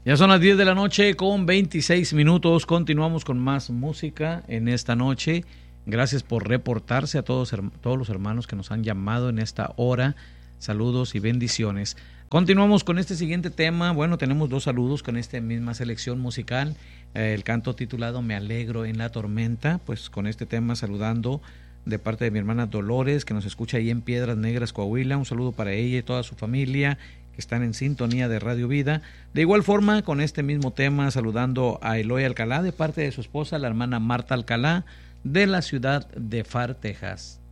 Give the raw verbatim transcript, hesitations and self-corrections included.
Ya son las diez de la noche con veintiséis minutos. Continuamos con más música en esta noche. Gracias por reportarse a todos, todos los hermanos que nos han llamado en esta hora. Saludos y bendiciones. Continuamos con este siguiente tema. Bueno, tenemos dos saludos con esta misma selección musical. Eh, el canto titulado Me alegro en la tormenta. Pues con este tema saludando de parte de mi hermana Dolores, que nos escucha ahí en Piedras Negras, Coahuila. Un saludo para ella y toda su familia que están en sintonía de Radio Vida. De igual forma, con este mismo tema, saludando a Eloy Alcalá de parte de su esposa, la hermana Marta Alcalá, de la ciudad de Far, Texas.